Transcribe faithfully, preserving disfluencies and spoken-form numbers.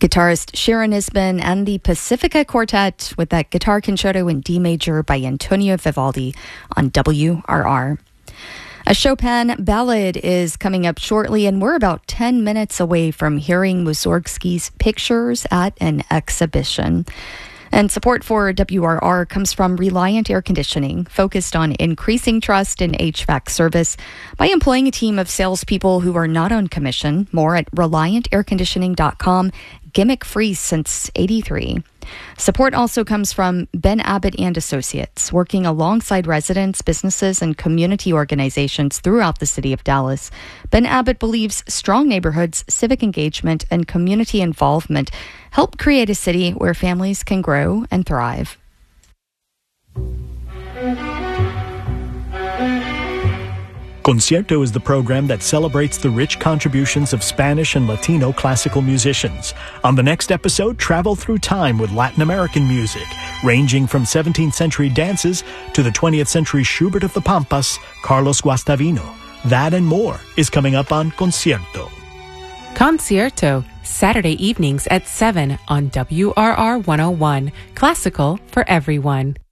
Guitarist Sharon Isbin and the Pacifica Quartet with that guitar concerto in D major by Antonio Vivaldi on W R R. A Chopin ballad is coming up shortly, and we're about ten minutes away from hearing Mussorgsky's Pictures at an exhibition. And support for W R R comes from Reliant Air Conditioning, focused on increasing trust in H V A C service by employing a team of salespeople who are not on commission. More at reliant air conditioning dot com. Gimmick free since eighty-three. Support also comes from Ben Abbott and Associates, working alongside residents, businesses, and community organizations throughout the city of Dallas. Ben Abbott believes strong neighborhoods, civic engagement, and community involvement help create a city where families can grow and thrive. Concierto is the program that celebrates the rich contributions of Spanish and Latino classical musicians. On the next episode, travel through time with Latin American music, ranging from seventeenth century dances to the twentieth century Schubert of the Pampas, Carlos Guastavino. That and more is coming up on Concierto. Concierto, Saturday evenings at seven on W R R one oh one. Classical for everyone.